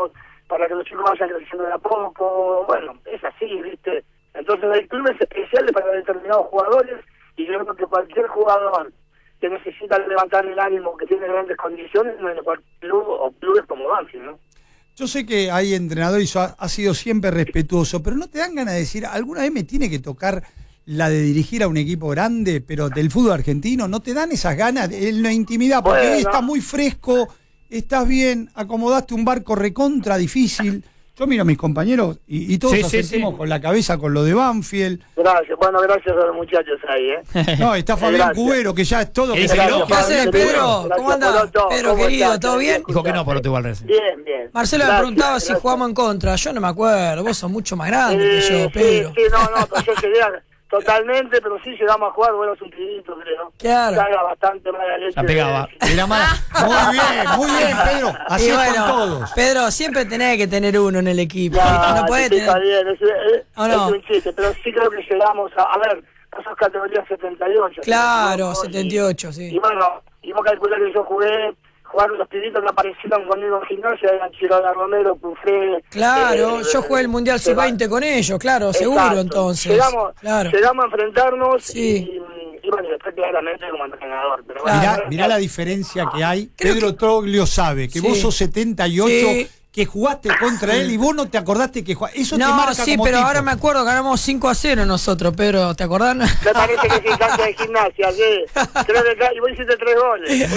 años, para que los chicos vayan creciendo de a poco. Bueno, es así, ¿viste? Entonces hay clubes especiales para determinados jugadores, y yo creo que cualquier jugador que necesita levantar el ánimo, que tiene grandes condiciones, no hay cualquier club o clubes como Banfield, ¿no? Yo sé que hay entrenadores y ha sido siempre respetuoso, pero ¿no te dan ganas de decir, alguna vez me tiene que tocar la de dirigir a un equipo grande, pero del fútbol argentino? ¿No te dan esas ganas en la intimidad? Porque Bueno, hoy estás muy fresco, estás bien, acomodaste un barco recontra difícil. Yo miro a mis compañeros y todos asentimos con la cabeza con lo de Banfield. Gracias, bueno, gracias a los muchachos ahí, No, está Fabián Cubero, que ya es todo. ¿Qué haces, Pedro? ¿Cómo andás? Pedro, querido, ¿todo bien? Dijo que no por otro igual recién. Bien. Marcelo me preguntaba si jugábamos en contra. Yo no me acuerdo, vos sos mucho más grande que yo, Pedro. Sí, no, pero yo llegué totalmente, pero sí llegamos a jugar, bueno, es un pibito, creo. Claro. Carga bastante mala leche. La pegaba. Era mala. Muy bien, Pedro. Así Y es bueno, con todos. Pedro, siempre tenés que tener uno en el equipo. No, No podés sí, tener... está bien, ¿O no? es un chiste, pero sí creo que llegamos a ver, nosotros categoría 78. Claro, ¿no? 78, Y sí. bueno, y vos calculás que yo jugaron los pibitos que aparecieron conmigo en gimnasia, eran Chirola Romero, Pufré. Claro, yo jugué el Mundial Sub-20 con ellos, claro, seguro. Exacto. Entonces. Llegamos a enfrentarnos Sí. y bueno, después claramente como entrenador. Pero Claro. bueno, Mirá la diferencia que hay. Creo Pedro Troglio sabe que Sí. vos sos 78, Sí. que jugaste contra él y vos no te acordaste que jugaste. Eso te No, marca sí, como pero tipo. ahora me acuerdo, ganamos 5-0 nosotros, Pedro, ¿te acordás? me parece que sí, cancha de gimnasia, sí. Creo que y vos hiciste 3 goles.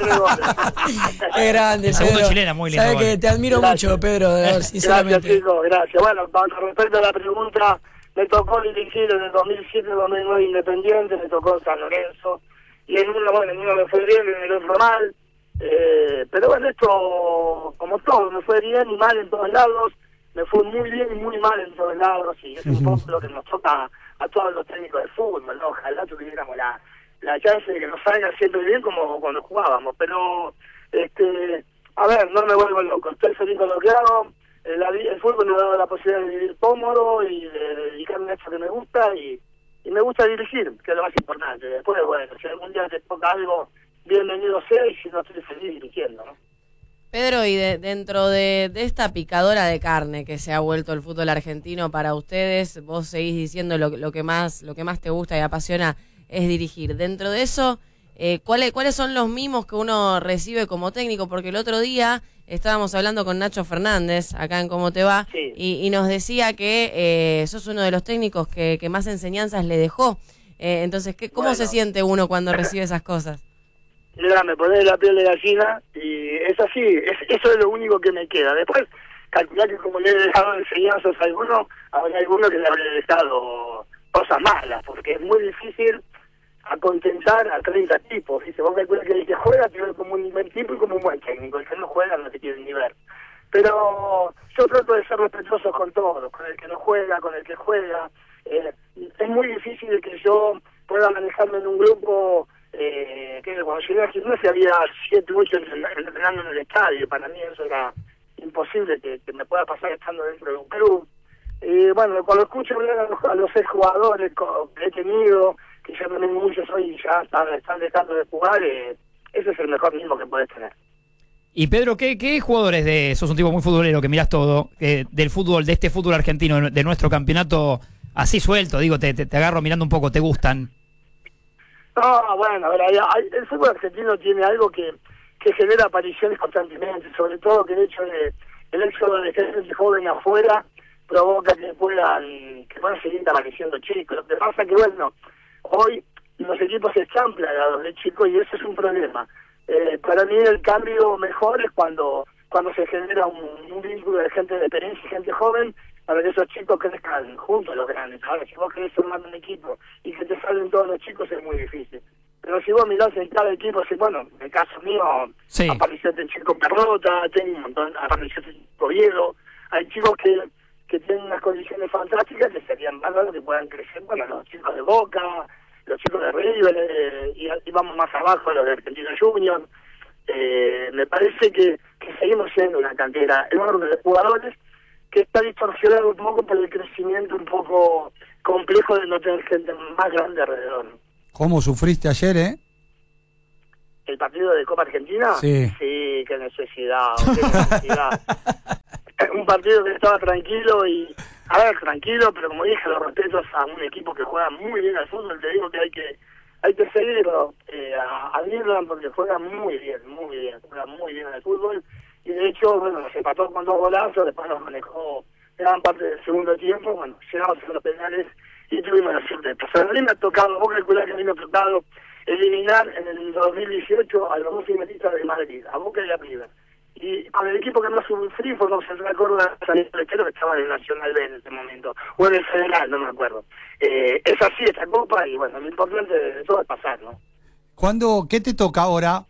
Qué grande, La segunda Pedro. chilena, muy lindo Sabés gol. que te admiro Gracias. mucho, Pedro, de verdad, Gracias, sinceramente. chicos, gracias. Bueno, con respecto a la pregunta, me tocó dirigir en el 2007-2009 Independiente, me tocó San Lorenzo, y en uno me fue bien, en el otro mal. Pero bueno, esto, como todo, me fue bien y mal en todos lados, me fue muy bien y muy mal en todos lados, y es un poco lo que nos toca a todos los técnicos de fútbol, ¿no? Ojalá tuviéramos la chance de que nos salga siempre bien como cuando jugábamos, pero, a ver, no me vuelvo loco, estoy feliz con lo que hago, el fútbol me ha dado la posibilidad de vivir cómodo y de dedicarme a eso que me gusta, y me gusta dirigir, que es lo más importante. Después, bueno, si algún día te toca algo, bienvenido sea, y si no, estoy feliz dirigiendo, ¿no? Pedro, y dentro de esta picadora de carne que se ha vuelto el fútbol argentino para ustedes, vos seguís diciendo lo que más te gusta y apasiona es dirigir. Dentro de eso, ¿cuáles son los mimos que uno recibe como técnico? Porque el otro día estábamos hablando con Nacho Fernández, acá en Cómo Te Va, Sí. y nos decía que sos uno de los técnicos que más enseñanzas le dejó. Entonces, ¿cómo se siente uno cuando recibe esas cosas? Mira, me ponés la piel de gallina y es así, eso es lo único que me queda. Después, calcular que como le he dejado enseñanzas a alguno, habrá alguno que le habré dejado cosas malas, porque es muy difícil acontentar a 30 tipos. Dice, vos calculás que el que juega te ve como un buen tipo y como un buen técnico, el que no juega no te quiere ni ver. Pero yo trato de ser respetuoso con todos, con el que no juega, con el que juega. Es muy difícil que yo pueda manejarme en un grupo que cuando llegué a gimnasia había 7 u 8 entrenando en el estadio. Para mí eso era imposible que me pueda pasar estando dentro de un club. Bueno, cuando escucho hablar a los exjugadores que he tenido, que ya también muchos hoy ya están dejando de jugar, ese es el mejor mismo que puedes tener. Y Pedro, ¿qué jugadores sos un tipo muy futbolero que mirás todo, del fútbol, de este fútbol argentino, de nuestro campeonato, así suelto, digo, te agarro mirando un poco, ¿te gustan? No, bueno, a ver, el fútbol argentino tiene algo que genera apariciones constantemente, sobre todo que el hecho de el éxodo de gente joven afuera provoca que puedan seguir apareciendo chicos. Lo que pasa que, bueno, hoy los equipos están plagados de chicos y eso es un problema. Para mí el cambio mejor es cuando se genera un vínculo de gente de experiencia y gente joven para que esos chicos crezcan juntos a los grandes. Ahora, si vos querés formar un equipo y que te salen todos los chicos es muy difícil. Pero si vos mirás en cada equipo, bueno, en el caso mío, sí, apareció este chico Perrota, tengo un montón, apareció este chico Viedo, hay chicos que tienen unas condiciones fantásticas que serían bárbaros que puedan crecer, bueno, los chicos de Boca, los chicos de River, y vamos más abajo, los de Argentino Junior. Me parece que seguimos siendo una cantera enorme de jugadores que está distorsionado un poco por el crecimiento un poco complejo de no tener gente más grande alrededor. ¿Cómo sufriste ayer, ¿El partido de Copa Argentina? Sí. Sí, qué necesidad, qué necesidad. partido que estaba tranquilo y, a ver, tranquilo, pero como dije, los respetos a un equipo que juega muy bien al fútbol. Te digo que hay que seguirlo a Irland porque juega muy bien, juega muy bien al fútbol. Y de hecho, bueno, se empató con 2 golazos, después nos manejó gran parte del segundo tiempo. Bueno, llegamos a los penales y tuvimos la suerte de pasar. A mí me ha tocado, vos calculás que a mí me ha tocado eliminar en el 2018 a los 2 finalistas de Madrid, a Boca y a River. Y con el equipo que más sufrí fue con Central Córdoba, San Lechero, que estaba en el Nacional B en ese momento, o en el Federal, no me acuerdo. Es así esta copa y bueno, lo importante de todo es pasar, ¿no? ¿Qué te toca ahora?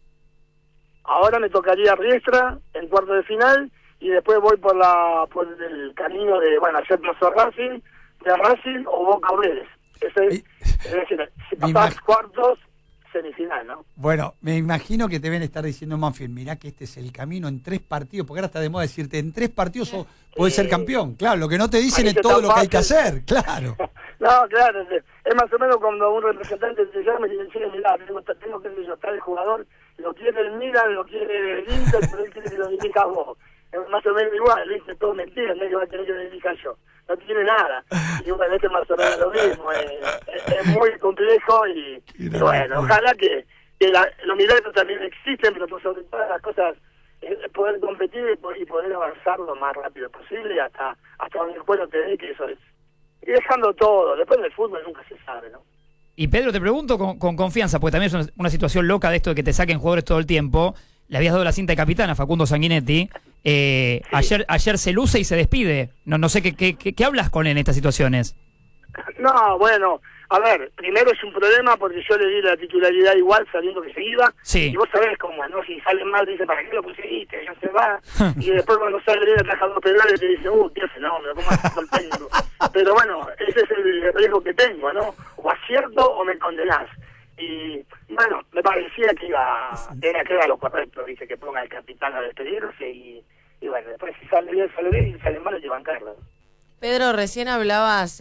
Ahora me tocaría Riestra en cuarto de final y después voy por el camino de, bueno, hacer Plaza Racing, de Racing o Boca Vélez. Es decir, si pasás cuartos, semifinal, ¿no? Bueno, me imagino que te deben estar diciendo, Manfield, mirá que este es el camino en 3 partidos, porque ahora está de moda decirte, en 3 partidos podés ser campeón. Claro, lo que no te dicen es todo lo que hay que hacer, claro. No, claro, es más o menos cuando un representante te llama y te dice, mirá, tengo que estar el jugador, lo quiere el Milan, lo quiere el Inter, pero él quiere que lo dirijas vos. Es más o menos igual, ¿viste? Todo mentira, no es que va a tener que dirigir yo. No tiene nada. Y bueno, es más o menos lo mismo. Es muy complejo y bueno, ojalá que los milagros también existen, pero sobre todas las cosas, poder competir y poder avanzar lo más rápido posible hasta donde el juego te dé, que eso es. Y dejando todo, después del fútbol nunca se sabe, ¿no? Y Pedro, te pregunto con confianza, porque también es una situación loca de esto de que te saquen jugadores todo el tiempo. Le habías dado la cinta de capitán a Facundo Sanguinetti. Sí. Ayer se luce y se despide. No sé qué hablas con él en estas situaciones. No, bueno, a ver, primero es un problema porque yo le di la titularidad igual sabiendo que se iba. Sí. Y vos sabés cómo, ¿no? Si sale mal, te dice, ¿para qué lo conseguiste? Ya se va. Y después cuando sale bien, ataja 2 penales, te dice, qué fenómeno, ¿cómo haces con técnico? Pero bueno, ese es el riesgo que tengo, ¿no? O acierto o me condenás. Y bueno, me parecía que era lo correcto, dice, que ponga el capitán a despedirse y bueno, después si sale bien, y si sale mal hay que bancarlo. Pedro, recién hablabas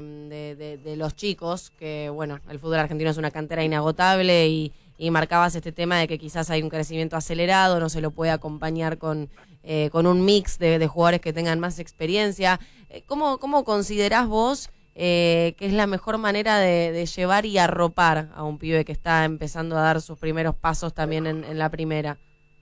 de los chicos, que bueno, el fútbol argentino es una cantera inagotable y marcabas este tema de que quizás hay un crecimiento acelerado, no se lo puede acompañar con un mix de jugadores que tengan más experiencia. ¿Cómo considerás vos que es la mejor manera de llevar y arropar a un pibe que está empezando a dar sus primeros pasos también en la primera?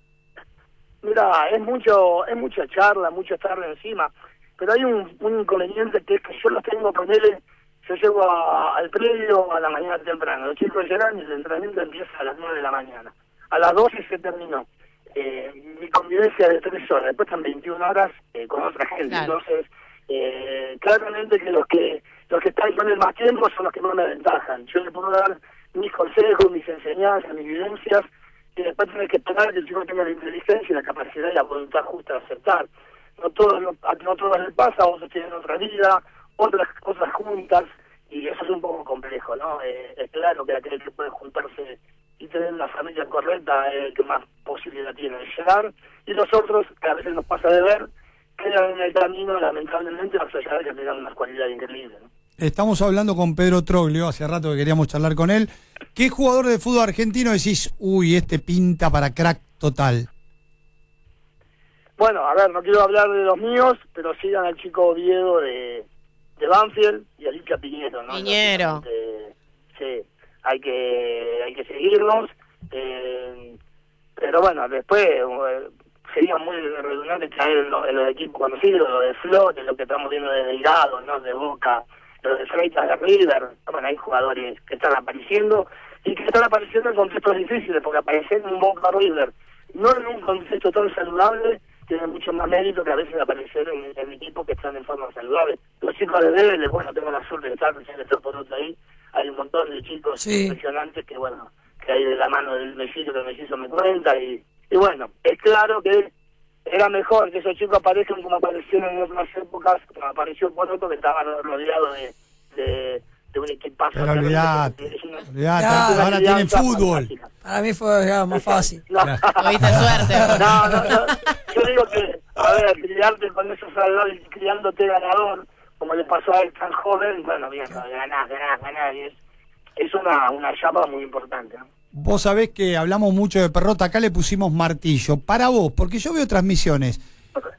Mira, es mucha charla, mucho estarle encima, pero hay un inconveniente que es que yo los tengo, yo llego al predio a la mañana temprano, los chicos llegan y el entrenamiento empieza a las 9 de la mañana, a las 12 se terminó. Mi convivencia es de 3 horas, después están 21 horas con otra gente, claro. Entonces claramente que los que están con el más tiempo son los que más me aventajan. Yo le puedo dar mis consejos, mis enseñanzas, mis vivencias, y después tenés que esperar que el chico tenga la inteligencia y la capacidad y la voluntad justa de aceptar. A no todos les pasa, otros tienen otra vida, otras cosas juntas, y eso es un poco complejo, ¿no? Es claro que aquel que puede juntarse y tener una familia correcta es el que más posibilidad tiene de llegar, y los otros, que a veces nos pasa de ver, quedan en el camino, lamentablemente, más allá de que tengan una cualidad increíble, ¿no? Estamos hablando con Pedro Troglio, hace rato que queríamos charlar con él. ¿Qué jugador de fútbol argentino decís, este pinta para crack total? Bueno, a ver, no quiero hablar de los míos, pero sigan al chico Oviedo de Banfield y a Licha Piñero, ¿no? Piñero. Sí, hay que seguirnos, pero bueno, después sería muy redundante traer en los equipos conocidos, lo de Flores, lo que estamos viendo de Delgado, ¿no? De Boca, lo de Freitas de River. Bueno, hay jugadores que están apareciendo y que están apareciendo en contextos difíciles, porque aparecer en un Boca River, no en un contexto tan saludable, tiene mucho más mérito que a veces aparecer en equipos que están en forma saludable. Los chicos de Vélez, bueno, tengo la suerte de estar por otro ahí, hay un montón de chicos impresionantes que bueno, que hay de la mano del Mellizo, que el Mellizo me cuenta, y bueno, es claro que era mejor que esos chicos aparezcan como aparecieron en otras épocas, como apareció por otro, que estaban rodeados de un equipazo. Pero olvidate, ahora tienen fútbol. Para mí fue más fácil. Tuviste suerte. No, yo digo que, a ver, criarte con esos salvadores y criándote ganador, como le pasó a él tan joven, bueno, bien, ganás, y es una llama muy importante, ¿no? Vos sabés que hablamos mucho de Perrota, acá le pusimos martillo. Para vos, porque yo veo transmisiones, hace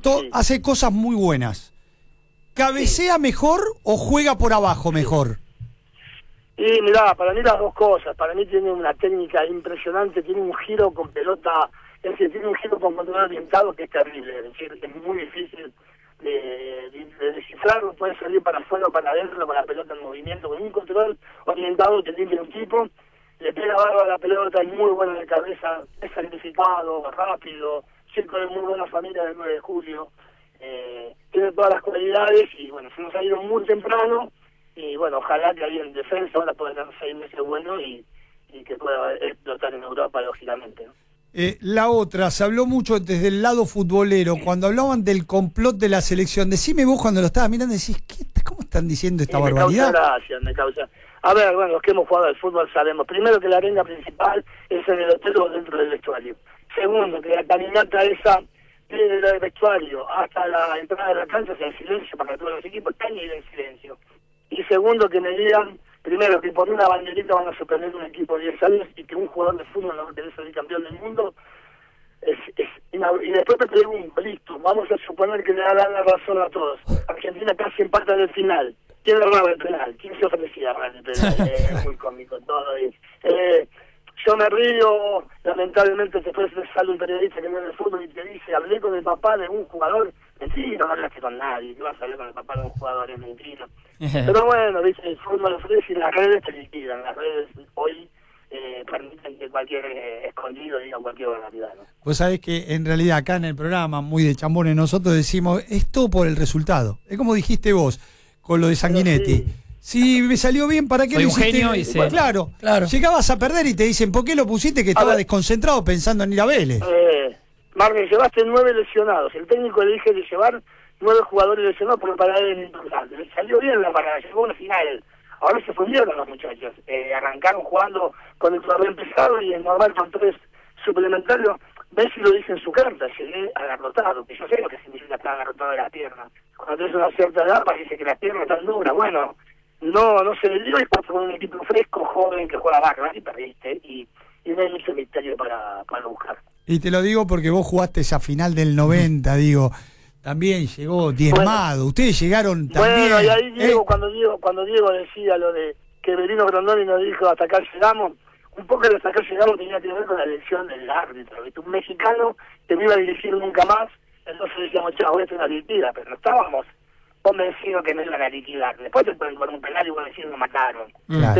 Sí. hace cosas muy buenas. ¿Cabecea mejor o juega por abajo mejor? Y mirá, para mí las dos cosas. Para mí tiene una técnica impresionante, tiene un giro con pelota, es decir, tiene un giro con control orientado que es terrible. Es decir, es muy difícil de descifrarlo, puede salir para afuera o para adentro con la pelota en movimiento, con un control orientado que tiene un tipo, le pega barba a la pelota, es muy bueno de cabeza, es sacrificado, rápido, chico de muy buena familia del 9 de julio, tiene todas las cualidades y bueno, se nos ha ido muy temprano y bueno, ojalá que ahí en defensa ahora pueda tener 6 meses buenos y que pueda explotar en Europa, lógicamente, ¿no? La otra, se habló mucho desde el lado futbolero, cuando hablaban del complot de la selección. Decime vos cuando lo estabas mirando, decís, ¿cómo están diciendo esta barbaridad? Me causa. A ver, bueno, los que hemos jugado al fútbol sabemos, primero que la arenga principal es en el hotel o dentro del vestuario. Segundo, que la caminata esa desde el vestuario hasta la entrada de la cancha es en silencio para que todos los equipos están en silencio. Y segundo, que me digan, primero, que por una banderita van a suspender un equipo de 10 años y que un jugador de fútbol no va a querer salir campeón del mundo. Y después te pregunto, listo, vamos a suponer que le da la razón a todos. Argentina casi empata en el final. ¿Quién erraba el penal? ¿Quién se ofrecía a errar el penal? Es muy cómico todo. Yo me río, lamentablemente después sale un periodista que no es del fútbol y te dice, hablé con el papá de un jugador. Mentira, no hablaste con nadie, ¿qué vas a hablar con el papá de un jugador? Es mentira. Pero bueno, dice, el fútbol ofrece y las redes te liquidan. Las redes hoy permiten que cualquier escondido diga cualquier barbaridad, ¿no? Vos sabés que en realidad acá en el programa, muy de chambones, nosotros decimos, es todo por el resultado. Es como dijiste vos, con lo de Sanguinetti. Si me salió bien, ¿para qué Soy lo un hiciste? genio y se- Claro, Claro. llegabas a perder y te dicen, ¿por qué lo pusiste? Que estaba ver. desconcentrado pensando en ir a Vélez. Marvin, llevaste 9 lesionados. El técnico le dije de llevar 9 jugadores lesionados, pero para él es importante. Le salió bien la parada, llegó a una final. Ahora se fundieron los muchachos. Arrancaron jugando con el torneo empezado y es normal con 3 suplementarios. Messi lo dice en su carta, llegué agarrotado, que yo sé lo que significa estar agarrotado de la pierna. Cuando tienes una cierta edad parece que la pierna está dura. Bueno, no se le dio y pasó con un equipo fresco, joven, que juega barra y perdiste. Y no hay mucho misterio para buscar. Y te lo digo porque vos jugaste esa final del 90, digo, también llegó diezmado. Ustedes llegaron también. Bueno, y ahí Diego, cuando Diego decía lo de que Belino Grondoni nos dijo hasta acá llegamos, un poco el hasta acá llegamos tenía que ver con la elección del árbitro. ¿Viste? Un mexicano que no iba a dirigir nunca más, entonces decíamos, chao, esto es una liquida, pero no estábamos convencidos que no iban a liquidar. Después te pueden poner un penal y vos decís, nos mataron. Claro.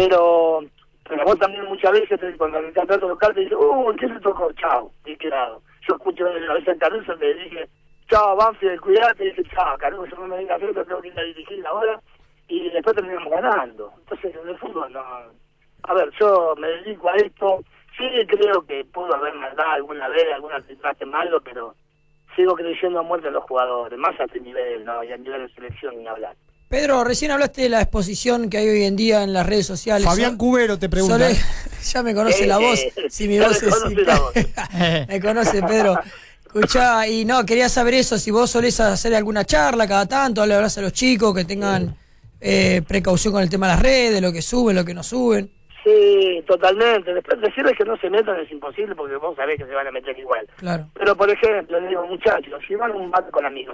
Pero vos también muchas veces, cuando el campeonato local te dice, ¿qué le tocó? Chao, liquidado. Yo escucho a veces en Caruso me dije, chao, Banfield, cuidate, y dice, chao, Caruso, no me digas eso, tengo que ir a dirigir ahora, y después terminamos ganando. Entonces, en el fútbol no. A ver, yo me dedico a esto, sí creo que pudo haber maldad alguna vez, algún arbitraje malo, pero sigo creyendo a muerte en los jugadores, más a este nivel, ¿no? Y a nivel de selección ni hablar. Pedro, recién hablaste de la exposición que hay hoy en día en las redes sociales. Fabián Cubero te pregunta. Ya me conoce la voz. Si mi ya voz me es. conoce la voz. Me conoce, Pedro. Escuchá, y no, quería saber eso, si vos solés hacer alguna charla cada tanto, le hablas a los chicos que tengan precaución con el tema de las redes, lo que suben, lo que no suben. Sí, totalmente. Después decirles que no se metan es imposible porque vos sabés que se van a meter igual. Claro. Pero, por ejemplo, le digo, muchachos, si van a un bar con amigos,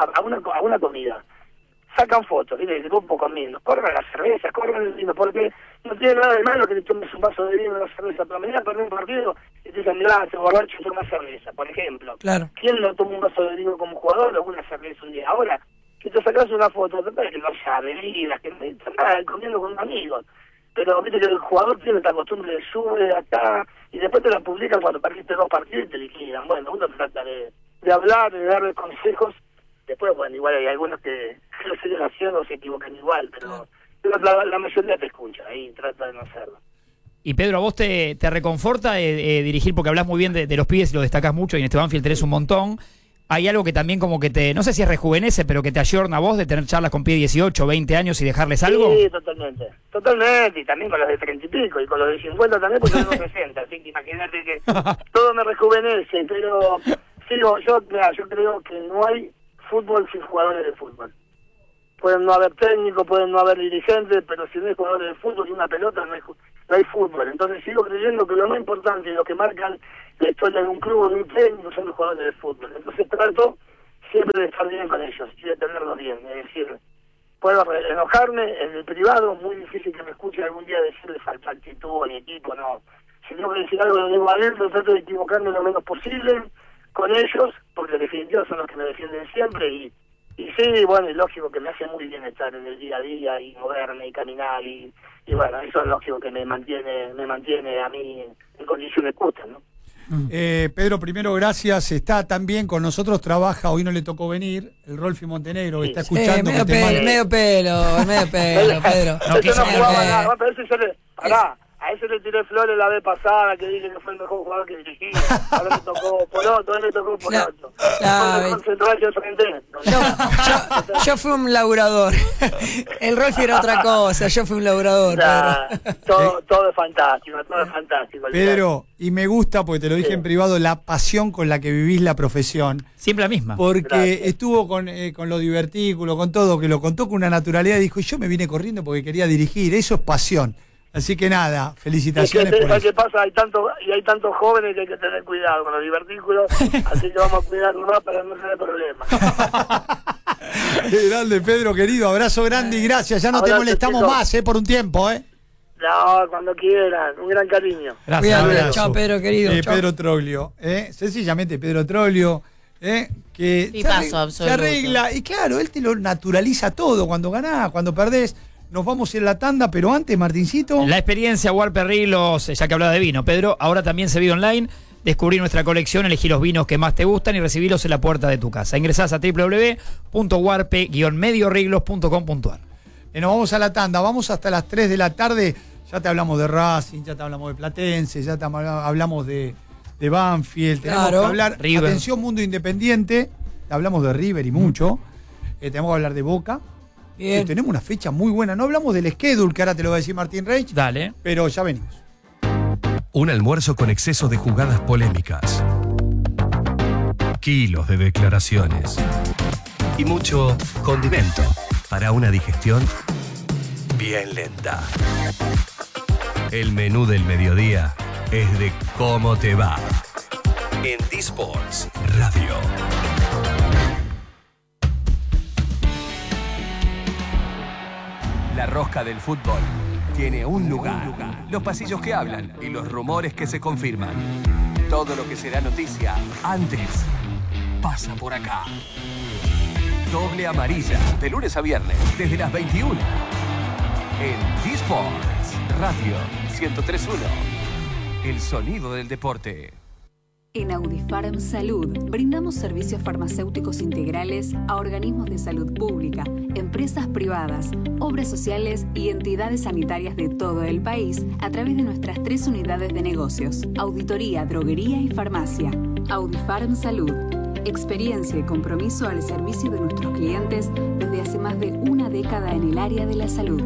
a una comida, sacan fotos, ¿viste? El grupo comiendo, corran las cervezas, corran el vino, porque no tiene nada de malo que te tomes un vaso de vino o una cerveza, pero mañana perder un partido y te dicen, mirá, se borracho y toma cerveza, por ejemplo. Claro. ¿Quién no toma un vaso de vino como jugador o una cerveza un día? Ahora, que te sacas una foto, trata de que no haya bebidas, que no está nada, comiendo con amigos. Pero viste que el jugador tiene esta costumbre de sube acá y después te la publican cuando perdiste 2 partidos y te liquidan. Bueno, uno trata de hablar, de darle consejos. Después, bueno, igual hay algunos que lo siguen haciendo o se equivocan igual, pero la mayoría te escucha y trata de no hacerlo. Y Pedro, ¿a vos te reconforta dirigir? Porque hablas muy bien de los pibes y lo destacás mucho y en este Banfield tenés un montón. Hay algo que también como que te, no sé si es rejuvenece, pero que te ayorna a vos de tener charlas con pibes de 18, 20 años y dejarles algo. Sí, totalmente, y también con los de 30 y pico, y con los de 50 también, porque yo tengo 60, así que imagínate que todo me rejuvenece, pero sigo, yo creo que no hay fútbol sin jugadores de fútbol. Pueden no haber técnicos, pueden no haber dirigentes, pero si no hay jugadores de fútbol y una pelota no hay fútbol. Entonces sigo creyendo que lo más importante y lo que marcan la historia de un club o de un técnico son los jugadores de fútbol. Entonces trato siempre de estar bien con ellos y de tenerlos bien. Es decir, puedo enojarme en el privado, muy difícil que me escuche algún día decirle falta actitud a mi equipo, no. Si tengo que decir algo lo digo adentro, trato de equivocarme lo menos posible con ellos, porque en definitiva son los que me defienden siempre y sí, bueno, es lógico que me hace muy bien estar en el día a día y moverme y caminar y bueno, eso es lógico que me mantiene a mí en condiciones justas, ¿no? Pedro, primero gracias, está también con nosotros, trabaja, hoy no le tocó venir, el Rolfi Montenegro, que está escuchando. Medio pelo, Pedro. No, eso no jugaba nada, pero ese a ese le tiré flores la vez pasada, que dije que fue el mejor jugador que dirigí. Ahora me tocó por otro, Yo fui un laburador. El Rolfi era otra cosa, yo fui un laburador. Todo es fantástico, Pedro, y me gusta, porque te lo dije en privado, la pasión con la que vivís la profesión. Siempre la misma. Porque estuvo con los divertículos, con todo, que lo contó con una naturalidad y dijo, yo me vine corriendo porque quería dirigir, eso es pasión. Así que nada, felicitaciones por eso. ¿Qué pasa? Hay tantos jóvenes que hay que tener cuidado con los divertículos, así que vamos a cuidarnos más para no tener problemas. Qué grande, Pedro, querido, abrazo grande y gracias. Ya no te molestamos más, por un tiempo, No, cuando quieran, un gran cariño. Gracias. Chao, Pedro, querido. Pedro Troglio, sencillamente Pedro Troglio, que se arregla, y claro, él te lo naturaliza todo, cuando ganás, cuando perdés. Nos vamos a ir a la tanda, pero antes, Martincito. La experiencia Warper Riglos, ya que hablaba de vino, Pedro, ahora también se vive online. Descubrí nuestra colección, elegí los vinos que más te gustan y recibirlos en la puerta de tu casa. Ingresás a www.warpe-riglos.com.ar. Nos vamos a la tanda, vamos hasta las 3 de la tarde. Ya te hablamos de Racing, ya te hablamos de Platense, ya te hablamos de Banfield. Tenemos que hablar, River. Atención Mundo Independiente, hablamos de River y mucho. Tenemos que hablar de Boca. Tenemos una fecha muy buena. No hablamos del schedule, que ahora te lo va a decir Martín Reich. Dale. Pero ya venimos. Un almuerzo con exceso de jugadas polémicas. Kilos de declaraciones. Y mucho condimento para una digestión bien lenta. El menú del mediodía es de cómo te va. En D-Sports Radio. La rosca del fútbol tiene un lugar. Los pasillos que hablan y los rumores que se confirman. Todo lo que será noticia antes pasa por acá. Doble amarilla, de lunes a viernes, desde las 21. En D-Sports Radio 103.1. El sonido del deporte. En Audifarm Salud brindamos servicios farmacéuticos integrales a organismos de salud pública, empresas privadas, obras sociales y entidades sanitarias de todo el país a través de nuestras 3 unidades de negocios: auditoría, droguería y farmacia. Audifarm Salud. Experiencia y compromiso al servicio de nuestros clientes desde hace más de una década en el área de la salud.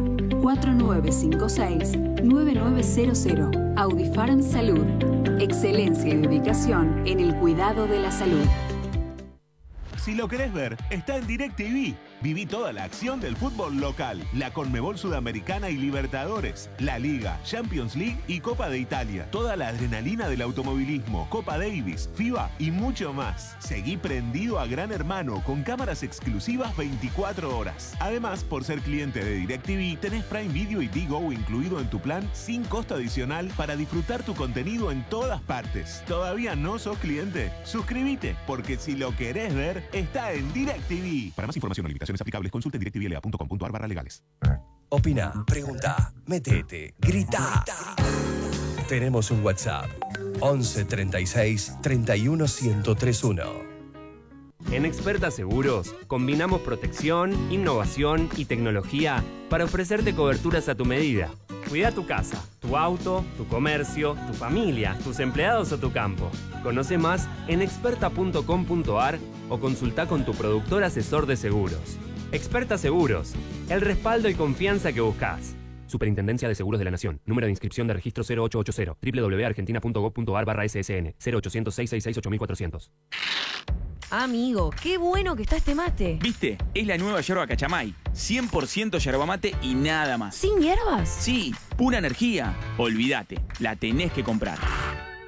4956-9900. Audifarm Salud. Excelencia y dedicación en el cuidado de la salud. Si lo querés ver, está en DirecTV. Viví toda la acción del fútbol local, la Conmebol Sudamericana y Libertadores, la Liga, Champions League y Copa de Italia. Toda la adrenalina del automovilismo, Copa Davis, FIBA y mucho más. Seguí prendido a Gran Hermano con cámaras exclusivas 24 horas. Además, por ser cliente de DirecTV, tenés Prime Video y Digo incluido en tu plan sin costo adicional para disfrutar tu contenido en todas partes. ¿Todavía no sos cliente? Suscríbete, porque si lo querés ver, está en DirecTV. Para más información o limitaciones aplicables, consulte directvla.com.ar/legales. Opina, pregunta, metete, grita. Tenemos un WhatsApp: 11 36 31 1031. En Experta Seguros combinamos protección, innovación y tecnología para ofrecerte coberturas a tu medida. Cuida tu casa, tu auto, tu comercio, tu familia, tus empleados o tu campo. Conoce más en experta.com.ar o consulta con tu productor asesor de seguros. Experta Seguros, el respaldo y confianza que buscas. Superintendencia de Seguros de la Nación. Número de inscripción de registro 0880. www.argentina.gov.ar/ssn. 0800 666 8400. Amigo, qué bueno que está este mate. ¿Viste? Es la nueva yerba Cachamay. 100% yerba mate y nada más. ¿Sin hierbas? Sí, pura energía. Olvídate, la tenés que comprar.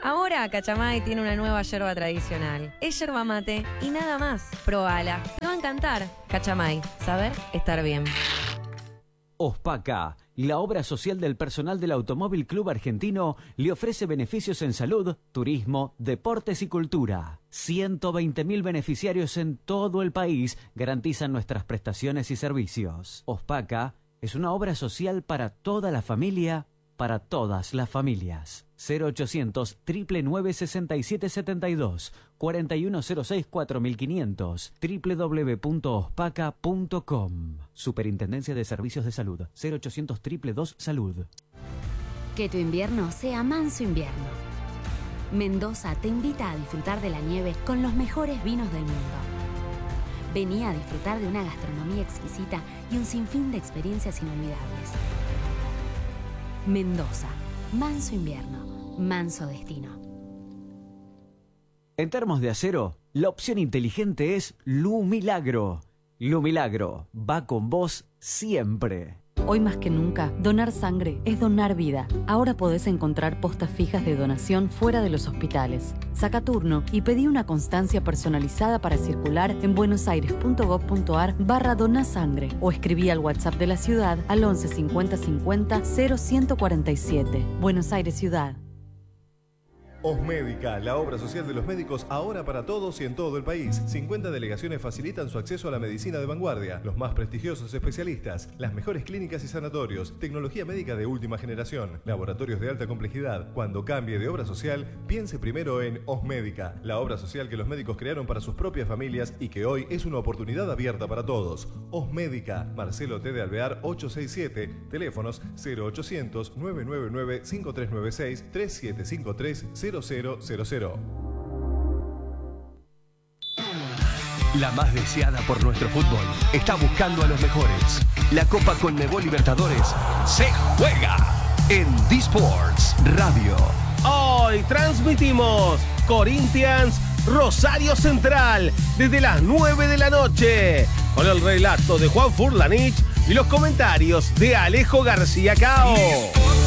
Ahora Cachamay tiene una nueva yerba tradicional. Es yerba mate y nada más. Probala, te va a encantar. Cachamay, saber estar bien. Ospaca, la obra social del personal del Automóvil Club Argentino, le ofrece beneficios en salud, turismo, deportes y cultura. 120.000 beneficiarios en todo el país garantizan nuestras prestaciones y servicios. Ospaca es una obra social para toda la familia, para todas las familias. 0800 999 6772 4106 4500 www.ospaca.com. Superintendencia de Servicios de Salud. 0800 222 Salud. Que tu invierno sea manso invierno. Mendoza te invita a disfrutar de la nieve con los mejores vinos del mundo. Vení a disfrutar de una gastronomía exquisita y un sinfín de experiencias inolvidables. Mendoza, manso invierno, manso destino. En Termos de Acero, la opción inteligente es Lu Milagro. Lu Milagro va con vos siempre. Hoy más que nunca, donar sangre es donar vida. Ahora podés encontrar postas fijas de donación fuera de los hospitales. Saca turno y pedí una constancia personalizada para circular en buenosaires.gov.ar/donasangre o escribí al WhatsApp de la ciudad al 11 50 50 0147. Buenos Aires Ciudad. Osmédica, la obra social de los médicos ahora para todos y en todo el país. 50 delegaciones facilitan su acceso a la medicina de vanguardia, los más prestigiosos especialistas, las mejores clínicas y sanatorios, tecnología médica de última generación, laboratorios de alta complejidad. Cuando cambie de obra social, piense primero en Osmédica, la obra social que los médicos crearon para sus propias familias y que hoy es una oportunidad abierta para todos. Osmédica, Marcelo T. de Alvear 867, teléfonos 0800 999 5396 3753 0000. La más deseada por nuestro fútbol está buscando a los mejores. La Copa Conmebol Libertadores se juega en D-Sports Radio. Hoy transmitimos Corinthians Rosario Central desde las 9 de la noche con el relato de Juan Furlanich y los comentarios de Alejo García Cao.